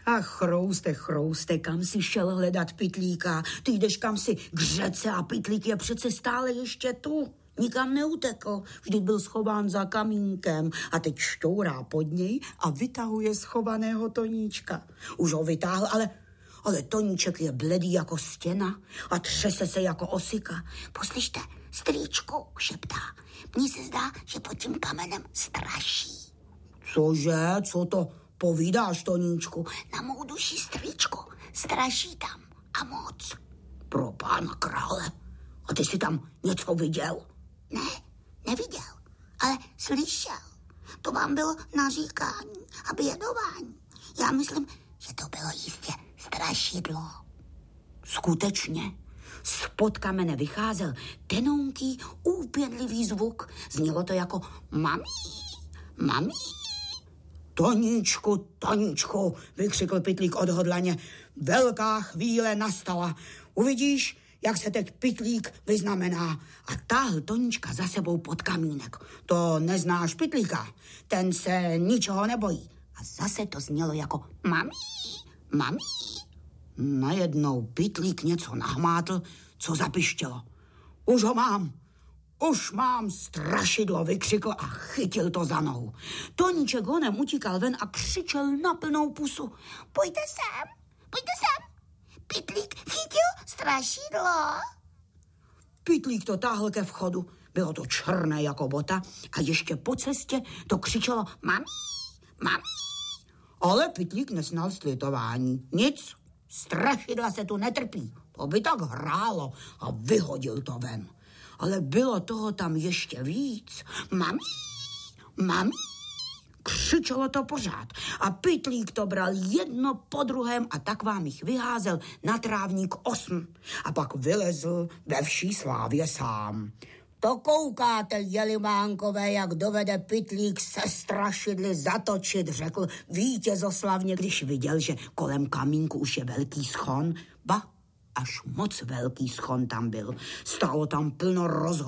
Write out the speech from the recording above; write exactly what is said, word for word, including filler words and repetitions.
A chrouste, chrouste, kam si šel hledat pytlíka? Ty jdeš kam si k řece a pytlík je přece stále ještě tu. Nikam neutekl, vždyť byl schován za kamínkem a teď šťourá pod něj a vytahuje schovaného Toníčka. Už ho vytáhl, ale, ale Toníček je bledý jako stěna a třese se jako osika. Poslyšte, strýčku, šeptá, mně se zdá, že pod tím kamenem straší. Cože, co to povídáš, Toníčku? Na mou duši, strýčku, straší tam a moc. Pro pána krále, a ty jsi tam něco viděl? Ne, neviděl, ale slyšel. To vám bylo naříkání a bědování. Já myslím, že to bylo jistě strašidlo. Skutečně, spod kamene vycházel tenonký, úpěnlivý zvuk. Znělo to jako mami, mami. Toníčku, Toníčku, vykřikl pytlík odhodlaně. Velká chvíle nastala. Uvidíš, jak se teď pytlík vyznamená. A táhl Toníčka za sebou pod kamínek. To neznáš pytlíka, ten se ničeho nebojí. A zase to znělo jako mami, mami. Najednou pytlík něco nahmátl, co zapištělo. Už ho mám, už mám strašidlo, vykřikl a chytil to za nohu. Toníček honem utíkal ven a křičel na plnou pusu. Pojďte sem, pojďte sem. Pytlík chytil strašidlo. Pytlík to táhl ke vchodu. Bylo to černé jako bota a ještě po cestě to křičelo mami, mami. Ale pytlík nesnal slitování. Nic, strašidla se tu netrpí. To by tak hrálo a vyhodil to ven. Ale bylo toho tam ještě víc. Mami, mami. Křičelo to pořád a pytlík to bral jedno po druhém a tak vám jich vyházel na trávník osm a pak vylezl ve vší slávě sám. To koukáte, jelimánkové, jak dovede pytlík se strašidly zatočit, řekl vítězoslavně, když viděl, že kolem kamínku už je velký schon, ba až moc velký schon tam byl. Stálo tam plno rozhodů